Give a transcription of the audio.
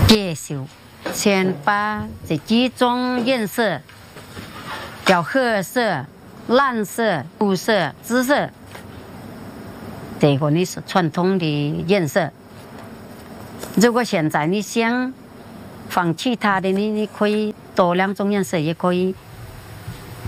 介绍，先把这几种颜色，叫褐色、蓝色、绿色、紫色，这个呢是传统的颜色。如果现在你想放其他的，你可以多2种颜色也可以。